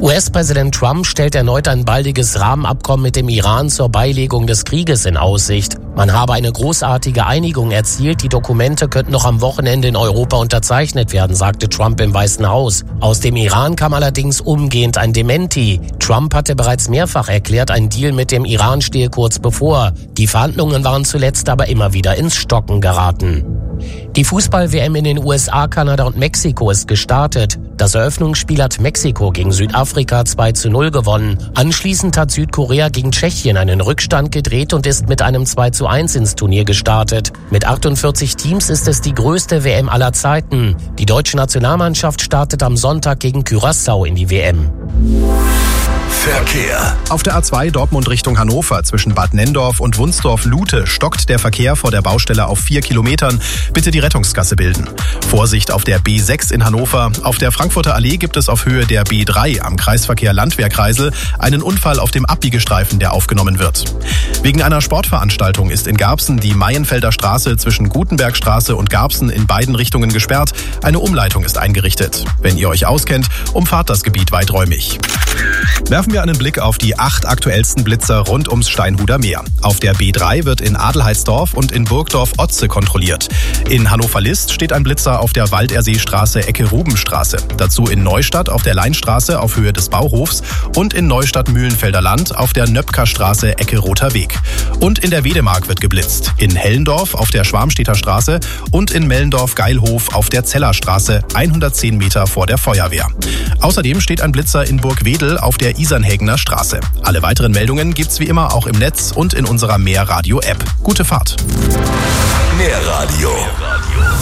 US-Präsident Trump stellt erneut ein baldiges Rahmenabkommen mit dem Iran zur Beilegung des Krieges in Aussicht. Man habe eine großartige Einigung erzielt, die Dokumente könnten noch am Wochenende in Europa unterzeichnet werden, sagte Trump im Weißen Haus. Aus dem Iran kam allerdings umgehend ein Dementi. Trump hatte bereits mehrfach erklärt, ein Deal mit dem Iran stehe kurz bevor. Die Verhandlungen waren zuletzt aber immer wieder ins Stocken geraten. Die Fußball-WM in den USA, Kanada und Mexiko ist gestartet. Das Eröffnungsspiel hat Mexiko gegen Südafrika 2:0 gewonnen. Anschließend hat Südkorea gegen Tschechien einen Rückstand gedreht und ist mit einem 2:1 ins Turnier gestartet. Mit 48 Teams ist es die größte WM aller Zeiten. Die deutsche Nationalmannschaft startet am Sonntag gegen Curaçao in die WM. Verkehr. Auf der A2 Dortmund Richtung Hannover zwischen Bad Nenndorf und Wunsdorf-Lute stockt der Verkehr vor der Baustelle auf 4 Kilometern. Bitte die Rettungsgasse bilden. Vorsicht auf der B6 in Hannover. Auf der Frankfurter Allee gibt es auf Höhe der B3 am Kreisverkehr Landwehrkreisel einen Unfall auf dem Abbiegestreifen, der aufgenommen wird. Wegen einer Sportveranstaltung ist in Garbsen die Maienfelder Straße zwischen Gutenbergstraße und Garbsen in beiden Richtungen gesperrt. Eine Umleitung ist eingerichtet. Wenn ihr euch auskennt, umfahrt das Gebiet weiträumig. Werfen wir einen Blick auf die 8 aktuellsten Blitzer rund ums Steinhuder Meer. Auf der B3 wird in Adelheidsdorf und in Burgdorf-Otze kontrolliert. In Hannover-List steht ein Blitzer auf der Walderseestraße Ecke Rubenstraße. Dazu in Neustadt auf der Leinstraße auf Höhe des Bauhofs und in Neustadt-Mühlenfelder Land auf der Nöpker-Straße Ecke Roter Weg. Und in der Wedemark wird geblitzt. In Hellendorf auf der Schwarmstedter Straße und in Mellendorf-Geilhof auf der Zellerstraße 110 Meter vor der Feuerwehr. Außerdem steht ein Blitzer in Burgwedel auf der Isernhägener Straße. Alle weiteren Meldungen gibt's wie immer auch im Netz und in unserer Mehr Radio App. Gute Fahrt. Mehr Radio.